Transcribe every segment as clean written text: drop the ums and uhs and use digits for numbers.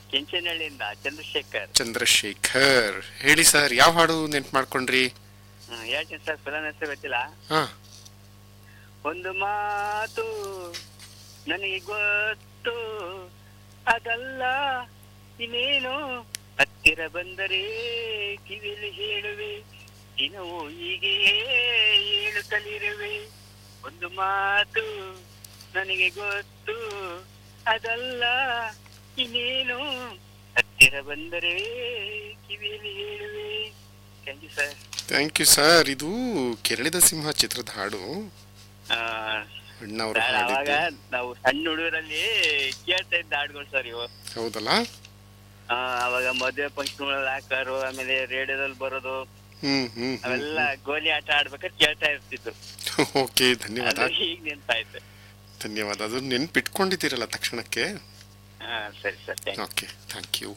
ಕೆಂಚನಹಳ್ಳಿಯಿಂದ ಚಂದ್ರಶೇಖರ್. ಚಂದ್ರಶೇಖರ್ ಹೇಳಿ ಸರ್, ಯಾವ ಹಾಡು ನೆನ್ಪು ಮಾಡ್ಕೊಂಡ್ರಿ? ಹೇಳ್ತೀನಿ ಸರ್, ಫಿಲಂ ಹೆಸರು ಗೊತ್ತಿಲ್ಲ. ಹಾ, ಒಂದು ಮಾತು ನನಗೆ ಗೊತ್ತು, ಅದಲ್ಲ ಇನ್ನೇನು, ಹತ್ತಿರ ಬಂದರೆ ಕಿವಿಲಿ ಹೇಳುವೆ, ದಿನವೂ ಹೀಗೆ ಹೇಳುತ್ತಲಿರುವೆ. ಒಂದು ಮಾತು ನನಗೆ ಗೊತ್ತು, ಅದಲ್ಲ ಇನ್ನೇನು, ಹತ್ತಿರ ಬಂದರೆ ಕಿವಿಯಲ್ಲಿ ಹೇಳುವೆ. Thank you sir. Thank you sir. ಇದು ಕೆರಳಿದ ಸಿಂಹ ಚಿತ್ರದ ಹಾಡು. ಅಣ್ಣವರು ಅವಾಗ ಹಾಡಿದ್ದು. ನಾವು ಸಣ್ಣ ಹುಡುಗರಲ್ಲಿ ಕೇಳ್ತಾ ಇದ್ದ ಹಾಡುಗಳು ಸರ್ ಇವು. ಹೌದಲ್ಲ? ಅವಾಗ ಮದುವೆ ಫಂಕ್ಷನ್ ಹಾಕಾರು, ಆಮೇಲೆ ರೇಡಿಯೋದಲ್ಲಿ ಬರೋದು, ಅವೆಲ್ಲ ಗೋಲಿ ಆಟ ಆಡ್ಬೇಕಾದ್ರೆ ಕೇಳ್ತಾ ಇರ್ತಿದ್ದು. ಓಕೆ, ಧನ್ಯವಾದ. ಈಗ ನೆನ್ಪಾಯ್ತು. ಧನ್ಯವಾದ. ಅದು ನೆನ್ಪಿಟ್ಕೊಂಡಿದ್ದೀರಲ್ಲ ತಕ್ಷಣಕ್ಕೆ. ಸರಿ ಸರ್, ಓಕೆ, ಥ್ಯಾಂಕ್ ಯು.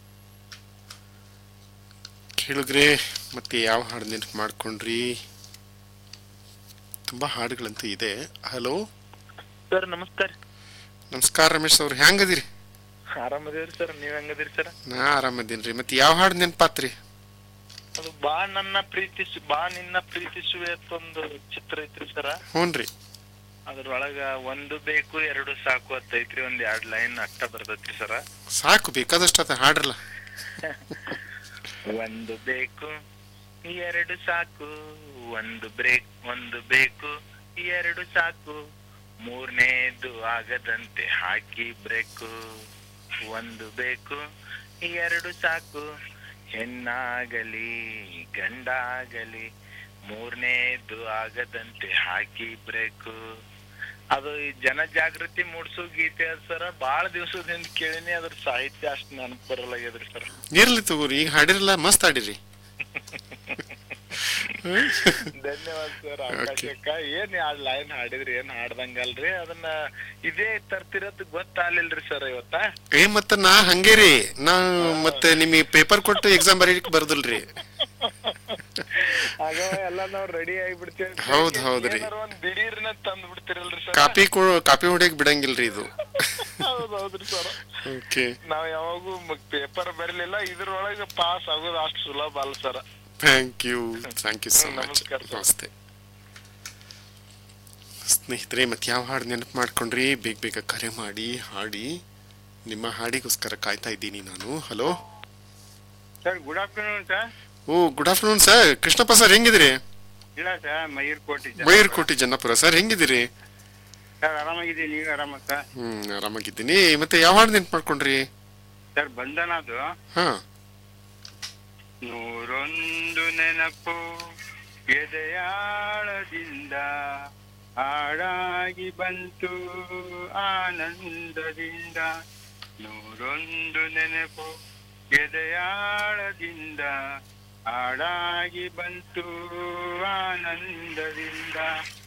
ಕೇಳಿದ್ರೆ ಮತ್ತೆ ಯಾವ ಹಾಡು ನೆನಪು ಮಾಡ್ಕೊಂಡ್ರಿ? ತುಂಬಾ ಹಾಡುಗಳಂತೂ ಇದೆ. ಹಲೋ ಸರ್, ನಮಸ್ಕಾರ. ನಮಸ್ಕಾರ ರಮೇಶ್ ಅವ್ರು, ಹೆಂಗದಿರಿ? ಆರಾಮದೇವ್ರಿ ಸರ್, ನೀವ್ ಹೆಂಗದಿರಿ ಸರ್? ನಾ ಆರಾಮದೀನ್ರಿ. ಮತ್ತೆ ಯಾವ ಹಾಡು ನೆನಪಾತ್ರಿ? ಅದು ಬಾ ನಿನ್ನ ಪ್ರೀತಿಸುವೆ ಅಂತ ಒಂದು ಚಿತ್ರ ಐತ್ರಿ ಸರ. ಹ್ಞೂನ್ರಿ. ಅದ್ರೊಳಗ ಒಂದು ಬೇಕು ಎರಡು ಸಾಕು ಅಂತೈತ್ರಿ, ಒಂದ್ 2 ಲೈನ್ ಅಷ್ಟ ಬರ್ತೈತ್ರಿ ಸರ. ಸಾಕು, ಬೇಕಾದಷ್ಟು ಅದ ಹಾಡ್ರಲ್ಲ. ಒಂದು ಬೇಕು ಎರಡು ಸಾಕು, ಒಂದು ಬೇಕು ಎರಡು ಸಾಕು, ಮೂರನೇದು ಆಗದಂತೆ ಹಾಕಿ ಬ್ರೇಕು. ಒಂದು ಬೇಕು ಎರಡು ಸಾಕು, ಹೆಣ್ಣಾಗಲಿ ಗಂಡಾಗಲಿ, ಮೂರನೇದು ಆಗದಂತೆ ಹಾಕಿ ಬ್ರೇಕು. ಅದು ಈ ಜನ ಜಾಗೃತಿ ಮೂಡ್ಸೋ ಗೀತೆ ಅದ ಸರ. ಬಾಳ ದಿವಸದಿಂದ ಕೇಳಿನಿ, ಅದ್ರ ಸಾಹಿತ್ಯ ಅಷ್ಟು ನೆನಪು ಬರಲಾಗ್ಯದ್ರಿ ಸರ್. ಇರ್ಲಿ ತಗೋರಿ, ಈಗ ಹಾಡಿರಲ್ಲ, ಮಸ್ತ್ ಹಾಡಿರಿ. ಧನ್ಯವಾದ ಸರ್. ಆಕಾಶಕ್ಕ ಏನ್ 2 ಲೈನ್ ಹಾಡಿದ್ರಿ, ಏನ್ ಹಾಡ್ದಂಗಲ್ರಿ, ಅದನ್ನ ಇದೇ ತರ್ತಿರೋದ್ ಗೊತ್ತಾಗ್ಲಿಲ್ರಿ ಸರ್ ಇವತ್ತ. ಮತ್ತ ನಾ ಹಂಗೇರಿ, ನಾ ಮತ್ತೆ ನಿಮಗೆ ಪೇಪರ್ ಕೊಟ್ಟು ಎಕ್ಸಾಮ್ ಬರೀಲಿಕ್ಕೆ ಬರ್ದಲ್ರಿ. ಆಗ ಎಲ್ಲ ನಾವ್ ರೆಡಿ ಆಗಿಬಿಡ್ತೇವೆ. ಹೌದ್ರಿ. ಒಂದ್ ದಿಢೀರ್ನ ತಂದ್ ಬಿಡ್ತಿರಲ್ರಿ ಸರ್. ಕಾಪಿ ಹೊಡಿಯಕ್ ಬಿಡಂಗಿಲ್ರಿ ಇದು. ಹೌದೌದ್ರಿ ಸರ್. ಓಕೆ, ನಾವ್ ಯಾವಾಗೂ ಪೇಪರ್ ಬರಲಿಲ್ಲ, ಇದ್ರೊಳಗ ಪಾಸ್ ಆಗೋದು ಅಷ್ಟು ಸುಲಭ ಅಲ್ಲ sir. Thank you so much. ನಮಸ್ತೆ ಸ್ನೇಹಿತರೆ. ಮತ್ತೆ ಯಾವ ಹಾಡು ನೆನಪು ಮಾಡ್ಕೊಂಡ್ರಿ? ಬೇಗ ಕರೆ ಮಾಡಿ ಹಾಡಿ. ನಿಮ್ಮ ಹಾಡಿಗೋಸ್ಕರ ಕಾಯ್ತಾ ಇದ್ದೀನಿ ನಾನು. Hello sir, good afternoon sir. ಓ, good afternoon sir. Krishnappa sir, ಹೆಂಗಿದಿರಿ? ಇಲ್ಲ sir, Mayurkoti Jannapura sir, ಹೆಂಗಿದಿರಿ? Sir, ಆರಾಮಾಗಿದ್ದೀನಿ. ನೀವು ಆರಾಮ ಸರ್? ಆರಾಮಾಗಿದ್ದೀನಿ. ಮತ್ತೆ ಯಾವ ಹಾಡು ನೆನಪು ಮಾಡ್ಕೊಂಡ್ರಿ? ಸರ್, ಬಂಧನದು. ಹಾ, 101 ನೆನಪು ಎದೆಯಾಳದಿಂದ ಹಾಡಾಗಿ ಬಂತು ಆನಂದದಿಂದ. 101 ನೆನಪು ಎದೆಯಾಳದಿಂದ ಹಾಡಾಗಿ ಬಂತು ಆನಂದದಿಂದ.